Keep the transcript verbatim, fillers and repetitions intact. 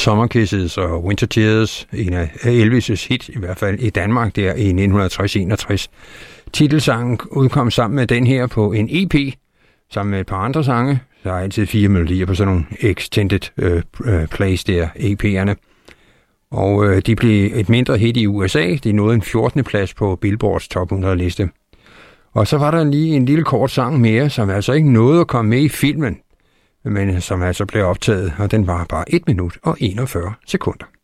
Summer Kisses og Winter Tears, en af Elvis' hit, i hvert fald i Danmark, der i nitten tres til enogtres. Titelsangen udkom sammen med den her på en E P, sammen med et par andre sange. Der er altid fire melodier på sådan nogle extended øh, plays der, E P'erne. Og øh, de blev et mindre hit i U S A. De nåede en fjortende plads på Billboards top hundrede liste. Og så var der lige en lille kort sang mere, som altså ikke nåede at komme med i filmen, men som altså blev optaget, og den var bare et minut og enogfyrre sekunder.